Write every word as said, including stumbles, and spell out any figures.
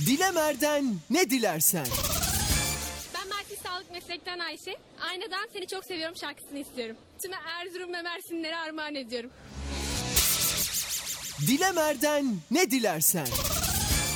Dilemer'den ne dilersen. Ben Merkez Sağlık Meslekten Ayşe. Aynadan Seni Çok Seviyorum şarkısını istiyorum. Tüm Erzurum ve Mersinlere armağan ediyorum. Dilemer'den ne dilersen.